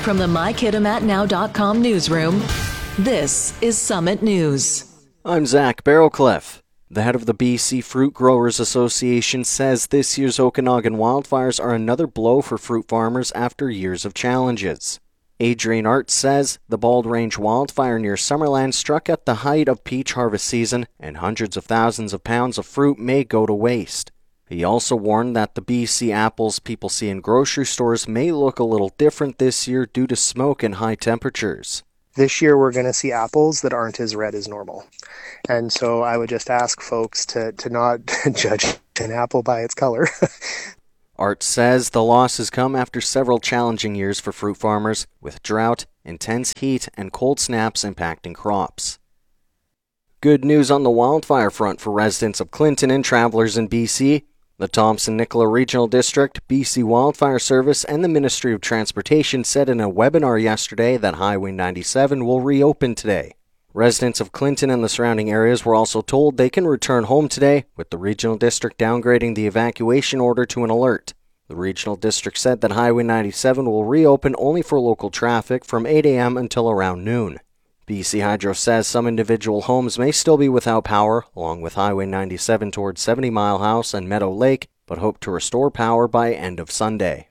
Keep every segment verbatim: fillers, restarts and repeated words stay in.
From the my kitimat now dot com newsroom, this is Summit News. I'm Zach Barrowcliff. The head of the B C Fruit Growers Association says this year's Okanagan wildfires are another blow for fruit farmers after years of challenges. Adrian Art says the Bald Range wildfire near Summerland struck at the height of peach harvest season, and hundreds of thousands of pounds of fruit may go to waste. He also warned that the B C apples people see in grocery stores may look a little different this year due to smoke and high temperatures. This year we're going to see apples that aren't as red as normal. And so I would just ask folks to, to not judge an apple by its color. Art says the losses come after several challenging years for fruit farmers, with drought, intense heat, and cold snaps impacting crops. Good news on the wildfire front for residents of Clinton and travelers in B C. The Thompson-Nicola Regional District, B C Wildfire Service, and the Ministry of Transportation said in a webinar yesterday that Highway ninety-seven will reopen today. Residents of Clinton and the surrounding areas were also told they can return home today, with the Regional District downgrading the evacuation order to an alert. The Regional District said that Highway ninety-seven will reopen only for local traffic from eight a.m. until around noon. B C Hydro says some individual homes may still be without power, along with Highway ninety-seven towards seventy Mile House and Meadow Lake, but hope to restore power by end of Sunday.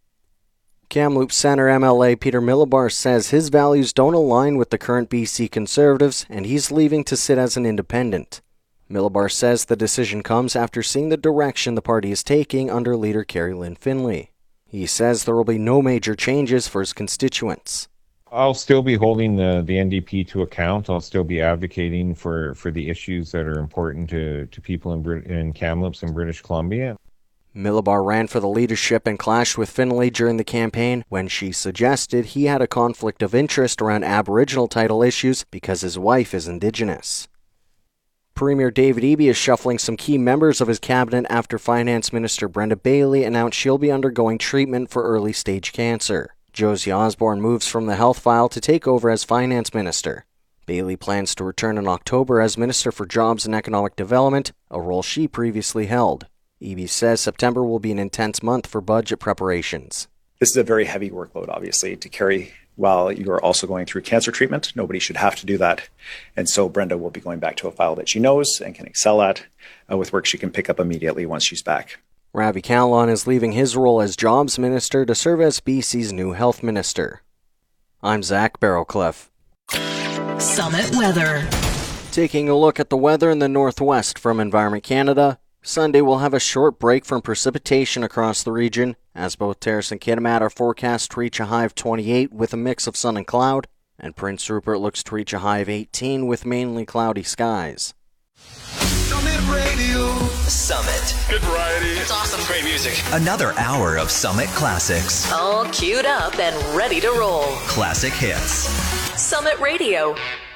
Kamloops Centre M L A Peter Millibar says his values don't align with the current B C Conservatives, and he's leaving to sit as an independent. Millibar says the decision comes after seeing the direction the party is taking under leader Carrie Lynn Finley. He says there will be no major changes for his constituents. I'll still be holding the, the N D P to account. I'll still be advocating for, for the issues that are important to, to people in, Brit- in Kamloops and British Columbia. Millibar ran for the leadership and clashed with Finley during the campaign when she suggested he had a conflict of interest around Aboriginal title issues because his wife is Indigenous. Premier David Eby is shuffling some key members of his cabinet after Finance Minister Brenda Bailey announced she'll be undergoing treatment for early-stage cancer. Josie Osborne moves from the health file to take over as finance minister. Bailey plans to return in October as Minister for Jobs and Economic Development, a role she previously held. Eby says September will be an intense month for budget preparations. This is a very heavy workload, obviously, to carry while you are also going through cancer treatment. Nobody should have to do that. And so Brenda will be going back to a file that she knows and can excel at, uh, with work she can pick up immediately once she's back. Ravi Kahlon is leaving his role as Jobs Minister to serve as B C's new Health Minister. I'm Zach Barrowcliff. Summit Weather. Taking a look at the weather in the Northwest from Environment Canada, Sunday will have a short break from precipitation across the region, as both Terrace and Kitimat are forecast to reach a high of twenty-eight with a mix of sun and cloud, and Prince Rupert looks to reach a high of eighteen with mainly cloudy skies. Summit Radio. Summit. Good variety. It's awesome. Great music. Another hour of Summit classics. All queued up and ready to roll. Classic hits. Summit Radio.